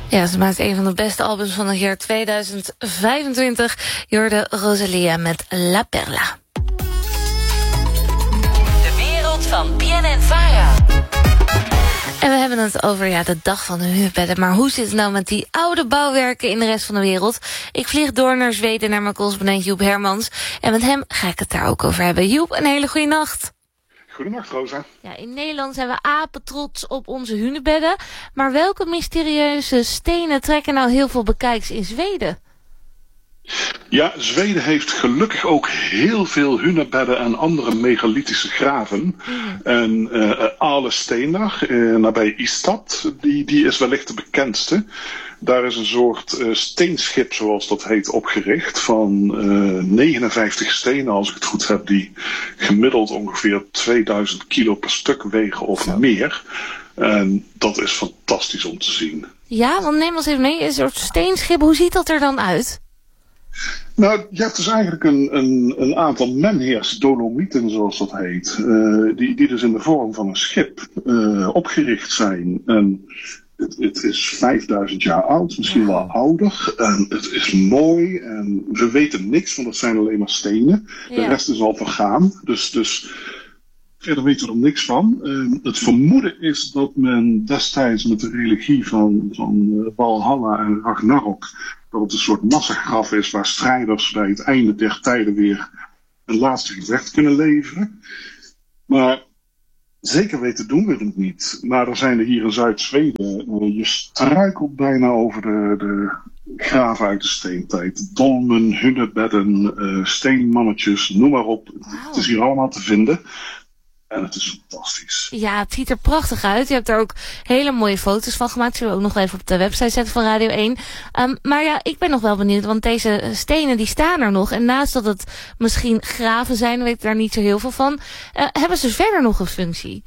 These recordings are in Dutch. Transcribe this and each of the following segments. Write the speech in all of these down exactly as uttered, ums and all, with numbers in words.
Ja, ze maakt een van de beste albums van het jaar tweeduizend vijfentwintig. Je hoorde Rosalia met La Perla. De wereld van B N N Vara. En we hebben het over ja, de dag van de hunebedden. Maar hoe zit het nou met die oude bouwwerken in de rest van de wereld? Ik vlieg door naar Zweden, naar mijn correspondent Joep Hermans. En met hem ga ik het daar ook over hebben. Joep, een hele goede nacht. Goedenacht, Rosa. Ja, in Nederland zijn we apetrots op onze hunebedden. Maar welke mysterieuze stenen trekken nou heel veel bekijks in Zweden? Ja, Zweden heeft gelukkig ook heel veel hunebedden en andere megalithische graven. Mm. En uh, Ale Stenar, uh, nabij Ystad, die, die is wellicht de bekendste. Daar is een soort uh, steenschip, zoals dat heet, opgericht van uh, negenenvijftig stenen, als ik het goed heb, die gemiddeld ongeveer tweeduizend kilo per stuk wegen of Zo. meer. En dat is fantastisch om te zien. Ja, want neem ons even mee, een soort steenschip, hoe ziet dat er dan uit? Nou, je hebt dus eigenlijk een, een, een aantal menheersdolomieten, zoals dat heet, uh, die, die dus in de vorm van een schip uh, opgericht zijn. En het, het is vijfduizend jaar oud, misschien wel ouder. En het is mooi en we weten niks, want het zijn alleen maar stenen. Ja. De rest is al vergaan, dus... dus verder weten we er niks van. Uh, het vermoeden is dat men destijds met de religie van, van uh, Valhalla en Ragnarok, dat het een soort massagraf is waar strijders bij het einde der tijden weer een laatste gevecht kunnen leveren. Maar zeker weten doen we het niet. Maar er zijn er hier in Zuid-Zweden, uh, je struikelt bijna over de, de graven uit de steentijd. Dolmen, hunebedden, uh, steenmannetjes, noem maar op. Wow. Het is hier allemaal te vinden. En het is fantastisch. Ja, het ziet er prachtig uit. Je hebt er ook hele mooie foto's van gemaakt. Zullen we ook nog even op de website zetten van Radio één. Um, maar ja, ik ben nog wel benieuwd. Want deze stenen die staan er nog. En naast dat het misschien graven zijn, weet ik daar niet zo heel veel van. Uh, hebben ze verder nog een functie?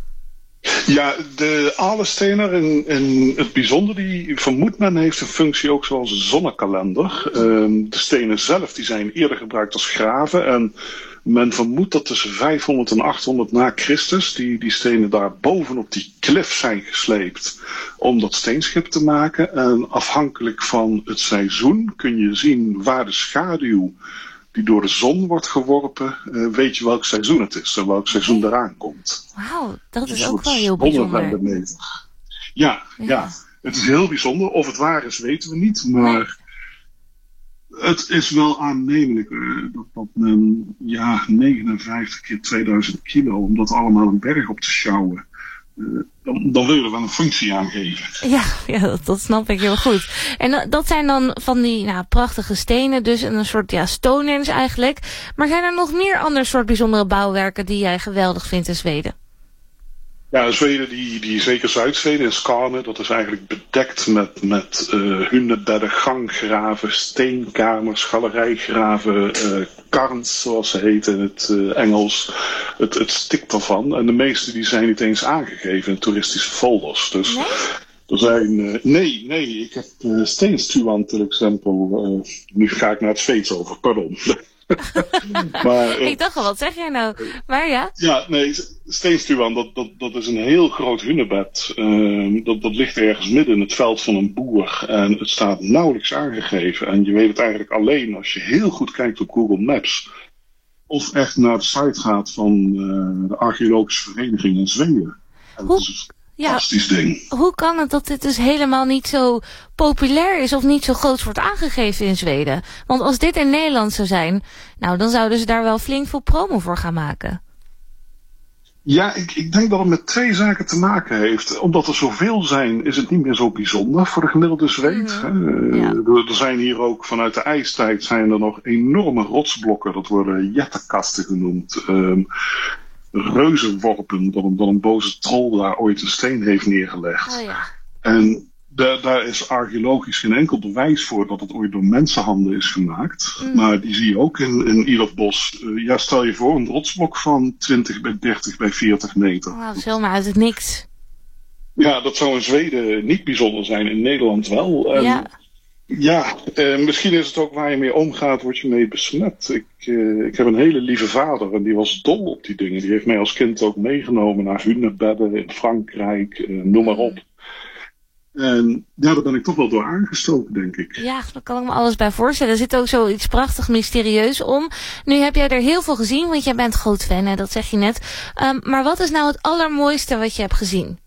Ja, de Ale Stenar in, in het bijzonder, die vermoedt men heeft een functie ook zoals een zonnekalender. Um, de stenen zelf die zijn eerder gebruikt als graven en men vermoedt dat tussen vijfhonderd en achthonderd na Christus die, die stenen daar bovenop die klif zijn gesleept om dat steenschip te maken. En afhankelijk van het seizoen kun je zien waar de schaduw die door de zon wordt geworpen, uh, weet je welk seizoen het is en welk seizoen eraan komt. Wauw, dat is ook wel heel bijzonder. Ja, ja, ja, het is heel bijzonder. Of het waar is, weten we niet, maar nee. Het is wel aannemelijk uh, dat, dat men ja, negenenvijftig keer tweeduizend kilo, om dat allemaal een berg op te sjouwen. Uh, dan, dan wil je er wel een functie aan geven. Ja, ja dat, dat snap ik heel goed. En uh, dat zijn dan van die nou, prachtige stenen, dus een soort ja, Stonehenge eigenlijk. Maar zijn er nog meer andere soort bijzondere bouwwerken die jij geweldig vindt in Zweden? Ja, Zweden, die, die zeker Zuid-Zweden in Skåne, dat is eigenlijk bedekt met, met uh, hunebedden, ganggraven, steenkamers, galerijgraven, uh, karns, zoals ze heten in het uh, Engels. Het, het stikt ervan. En de meeste die zijn niet eens aangegeven in toeristische folders. Dus nee? Er zijn, uh, nee, nee, ik heb uh, Steenstuan, till exempel. Uh, nu ga ik naar het Zweeds over, pardon. maar, uh, ik dacht al, wat zeg jij nou? Maar ja. Ja, nee, Steenstuan, dat, dat, dat is een heel groot hunebed. Uh, dat, dat ligt ergens midden in het veld van een boer. En het staat nauwelijks aangegeven. En je weet het eigenlijk alleen als je heel goed kijkt op Google Maps. Of echt naar de site gaat van uh, de archeologische vereniging in Zweden. En dat is een fantastisch ja, ding. Hoe kan het dat dit dus helemaal niet zo populair is of niet zo groot wordt aangegeven in Zweden? Want als dit in Nederland zou zijn, nou dan zouden ze daar wel flink veel promo voor gaan maken. Ja, ik, ik denk dat het met twee zaken te maken heeft. Omdat er zoveel zijn, is het niet meer zo bijzonder voor de gemiddelde Zweed. Mm-hmm. Ja. Uh, er zijn hier ook vanuit de ijstijd zijn er nog enorme rotsblokken. Dat worden jättekasten genoemd. Um, reuzenworpen, dat een, dat een boze troll daar ooit een steen heeft neergelegd. Oh, ja. En daar, daar is archeologisch geen enkel bewijs voor dat het ooit door mensenhanden is gemaakt. Mm. Maar die zie je ook in, in ieder bos. Uh, ja, stel je voor een rotsblok van twintig bij dertig bij veertig meter. Wauw, zomaar uit het niks. Ja, dat zou in Zweden niet bijzonder zijn, in Nederland wel. En ja. Ja, uh, misschien is het ook waar je mee omgaat, word je mee besmet. Ik, uh, ik heb een hele lieve vader en die was dol op die dingen. Die heeft mij als kind ook meegenomen naar hunebedden in Frankrijk, uh, noem maar op. En ja, daar ben ik toch wel door aangestoken, denk ik. Ja, daar kan ik me alles bij voorstellen. Er zit ook zoiets prachtig mysterieus om. Nu heb jij er heel veel gezien, want jij bent groot fan, hè? Dat zeg je net. Um, maar wat is nou het allermooiste wat je hebt gezien?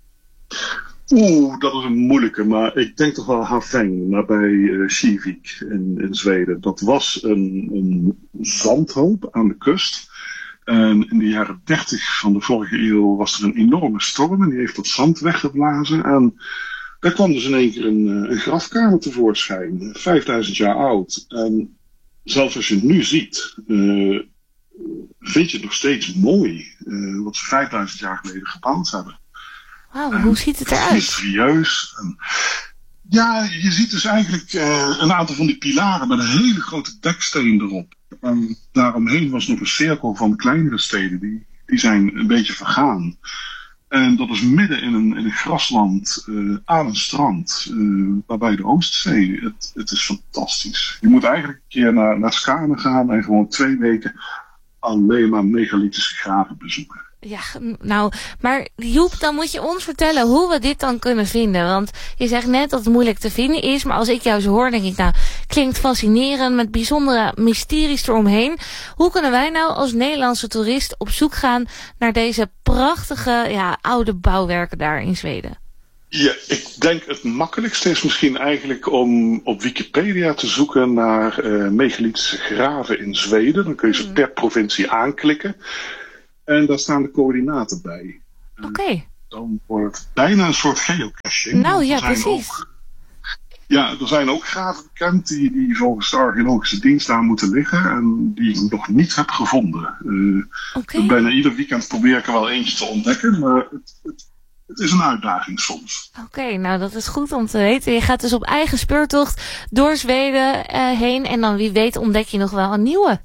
Oeh, dat is een moeilijke, maar ik denk toch wel Haveng, nabij uh, Kivik in, in Zweden. Dat was een, een zandhoop aan de kust. En in de jaren dertig van de vorige eeuw was er een enorme storm en die heeft dat zand weggeblazen. En daar kwam dus in één keer een, een grafkamer tevoorschijn, vijfduizend jaar oud. En zelfs als je het nu ziet, uh, vind je het nog steeds mooi, uh, wat ze vijfduizend jaar geleden gebouwd hebben. Wauw, hoe ziet het eruit? Mysterieus. En, ja, je ziet dus eigenlijk uh, een aantal van die pilaren met een hele grote deksteen erop. En daaromheen was nog een cirkel van kleinere steden, die, die zijn een beetje vergaan. En dat is midden in een, in een grasland uh, aan een strand, uh, waarbij de Oostzee. Het, het is fantastisch. Je moet eigenlijk een keer naar, naar Skane gaan en gewoon twee weken alleen maar megalithische graven bezoeken. Ja, nou, maar Joep, dan moet je ons vertellen hoe we dit dan kunnen vinden. Want je zegt net dat het moeilijk te vinden is, maar als ik jou zo hoor, denk ik, nou, klinkt fascinerend met bijzondere mysteries eromheen. Hoe kunnen wij nou als Nederlandse toerist op zoek gaan naar deze prachtige, ja, oude bouwwerken daar in Zweden? Ja, ik denk het makkelijkste is misschien eigenlijk om op Wikipedia te zoeken naar uh, megalithische graven in Zweden. Dan kun je ze mm. per provincie aanklikken. En daar staan de coördinaten bij. Oké. Okay. Dan wordt het bijna een soort geocaching. Nou ja, precies. Ook, ja, er zijn ook graven bekend die, die volgens de archeologische dienst daar moeten liggen. En die ik nog niet heb gevonden. Uh, okay. Bijna ieder weekend probeer ik er wel eentje te ontdekken. Maar het, het, het is een uitdaging soms. Oké, okay, nou dat is goed om te weten. Je gaat dus op eigen speurtocht door Zweden uh, heen. En dan wie weet ontdek je nog wel een nieuwe.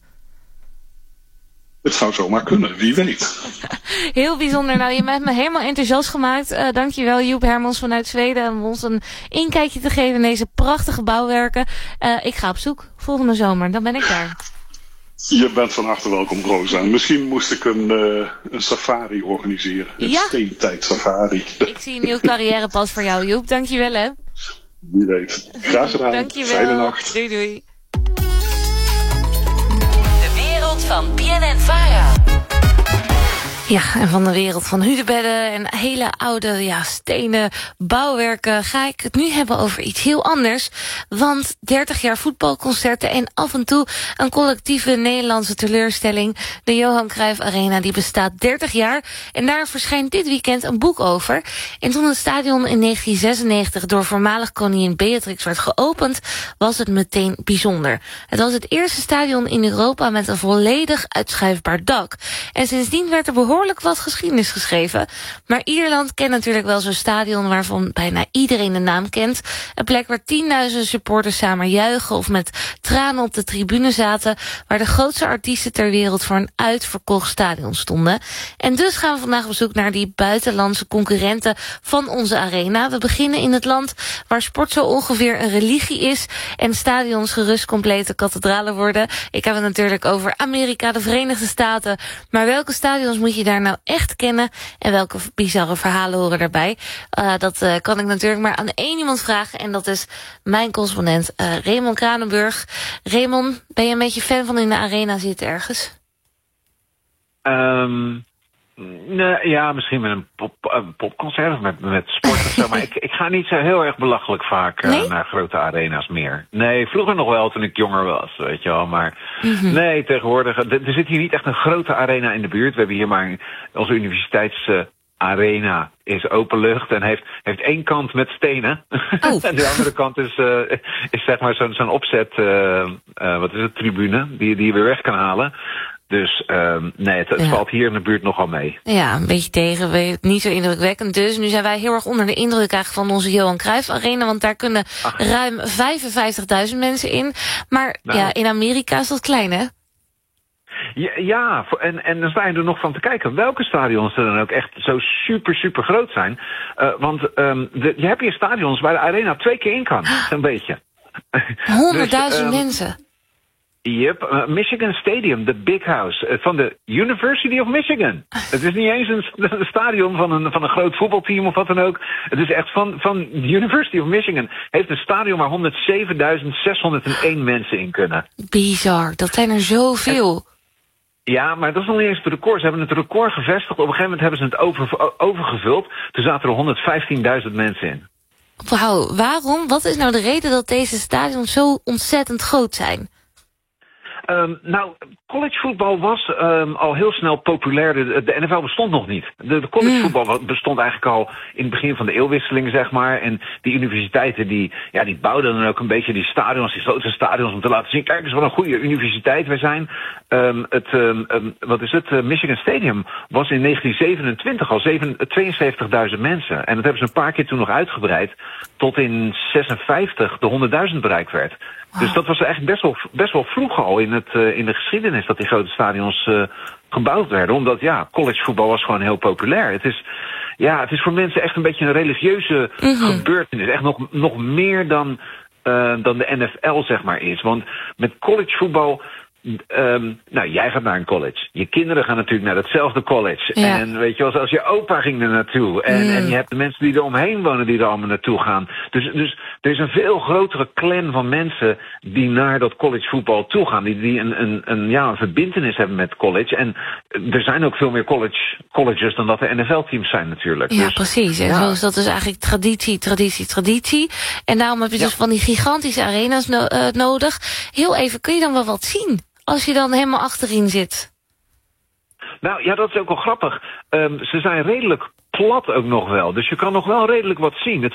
Het zou zomaar kunnen, wie weet. Heel bijzonder. Nou, je hebt me helemaal enthousiast gemaakt. Uh, dankjewel Joep Hermans vanuit Zweden om ons een inkijkje te geven in deze prachtige bouwwerken. Uh, ik ga op zoek volgende zomer, dan ben ik daar. Je bent van harte welkom, Rosa. Misschien moest ik een, uh, een safari organiseren. Een ja. steentijd safari. Ik zie een nieuw carrièrepad voor jou, Joep. Dankjewel, hè. Wie weet. Graag gedaan. Dankjewel. Fijne nacht. Doei, doei. Van P N N Vara. Ja, en van de wereld van hutebedden en hele oude ja, stenen bouwwerken ga ik het nu hebben over iets heel anders. Want dertig jaar voetbalconcerten en af en toe een collectieve Nederlandse teleurstelling. De Johan Cruijff Arena die bestaat dertig jaar en daar verschijnt dit weekend een boek over. En toen het stadion in negentien zesennegentig door voormalig koningin Beatrix werd geopend, was het meteen bijzonder. Het was het eerste stadion in Europa met een volledig uitschuifbaar dak. En sindsdien werd er behoorlijk wat geschiedenis geschreven. Maar Ierland kent natuurlijk wel zo'n stadion waarvan bijna iedereen de naam kent. Een plek waar tienduizenden supporters samen juichen of met tranen op de tribune zaten, waar de grootste artiesten ter wereld voor een uitverkocht stadion stonden. En dus gaan we vandaag op zoek naar die buitenlandse concurrenten van onze arena. We beginnen in het land waar sport zo ongeveer een religie is en stadions gerust complete kathedralen worden. Ik heb het natuurlijk over Amerika, de Verenigde Staten. Maar welke stadions moet je daar nou echt kennen en welke bizarre verhalen horen daarbij? Uh, dat uh, kan ik natuurlijk maar aan één iemand vragen en dat is mijn correspondent uh, Raymond Kranenburg. Raymond, ben je een beetje fan van in de arena zitten ergens? Um, nee, ja, misschien met een, pop, een popconcert of met, met sport of zo. Maar ik, ik ga niet zo heel erg belachelijk vaak uh, nee? naar grote arena's meer. Nee, vroeger nog wel toen ik jonger was, weet je wel. Maar mm-hmm. nee, tegenwoordig. Er zit hier niet echt een grote arena in de buurt. We hebben hier maar een, onze universiteitsarena uh, is openlucht en heeft, heeft één kant met stenen. Oh. En de andere kant is, uh, is zeg maar zo'n zo'n opzet, uh, uh, wat is het, tribune, die, die je weer weg kan halen. Dus um, nee, het, het ja. valt hier in de buurt nogal mee. Ja, een beetje tegen, niet zo indrukwekkend. Dus nu zijn wij heel erg onder de indruk eigenlijk van onze Johan Cruijff Arena, want daar kunnen Ach. ruim vijfenvijftigduizend mensen in. Maar nou. ja, in Amerika is dat klein, hè? Ja, ja, en, en dan sta je er nog van te kijken welke stadions er dan ook echt zo super, super groot zijn. Uh, want um, de, je hebt hier stadions waar de arena twee keer in kan, zo'n beetje. honderdduizend dus, um, mensen. Yep, uh, Michigan Stadium, de Big House, uh, van de University of Michigan. Het is niet eens een, een stadion van een, van een groot voetbalteam of wat dan ook. Het is echt van, van de University of Michigan. Heeft een stadion waar honderdzevenduizend zeshonderdéén mensen in kunnen. Bizar, dat zijn er zoveel. En, ja, maar dat is nog niet eens het record. Ze hebben het record gevestigd. Op een gegeven moment hebben ze het over, overgevuld. Toen zaten er honderdvijftienduizend mensen in. Wauw, waarom? Wat is nou de reden dat deze stadions zo ontzettend groot zijn? Um, nou, collegevoetbal was um, al heel snel populair. De, de N F L bestond nog niet. De, de collegevoetbal bestond eigenlijk al in het begin van de eeuwwisseling, zeg maar. En die universiteiten, die, ja, die bouwden dan ook een beetje die stadions, die grote stadions, om te laten zien, kijk eens wat een goede universiteit wij zijn. Um, het, um, um, wat is het? Uh, Michigan Stadium was in negentien zevenentwintig al tweeënzeventigduizend mensen. En dat hebben ze een paar keer toen nog uitgebreid, tot in zesenvijftig de honderdduizend bereikt werd. Wow. Dus dat was eigenlijk best wel, best wel vroeg al in, het, uh, in de geschiedenis dat die grote stadions uh, gebouwd werden. Omdat, ja, collegevoetbal was gewoon heel populair. Het is, ja, het is voor mensen echt een beetje een religieuze mm-hmm. gebeurtenis. Echt nog, nog meer dan, uh, dan de N F L, zeg maar, is. Want met collegevoetbal, Um, nou, jij gaat naar een college. Je kinderen gaan natuurlijk naar datzelfde college. Ja. En weet je wel, als je opa ging er naartoe. En, mm. en je hebt de mensen die er omheen wonen die er allemaal naartoe gaan. Dus, dus er is een veel grotere clan van mensen die naar dat collegevoetbal toe gaan. Die, die een, een, een, ja, een verbintenis hebben met college. En er zijn ook veel meer college, colleges dan dat er N F L-teams zijn natuurlijk. Ja, dus, precies. En ja. Dat is eigenlijk traditie, traditie, traditie. En daarom heb je dus ja. van die gigantische arena's no- uh, nodig. Heel even, kun je dan wel wat zien? Als je dan helemaal achterin zit. Nou ja, dat is ook wel grappig. Um, ze zijn redelijk plat ook nog wel. Dus je kan nog wel redelijk wat zien. Het